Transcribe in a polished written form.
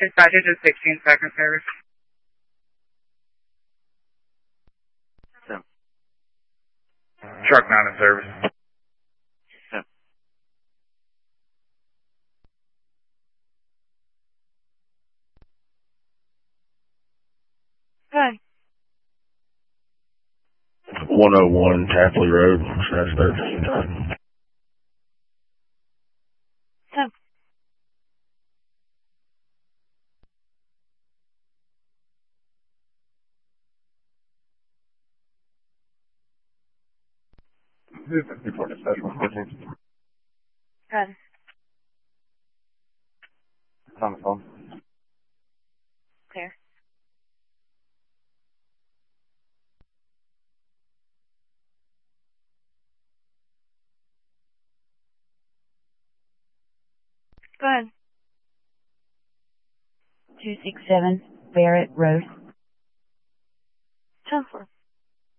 Dispatcher to 16-second service. Truck not in service. Good. 101 Tapley Road, that's 13 times. Good. It's on the phone. Clear. Good. 267 Barrett Road.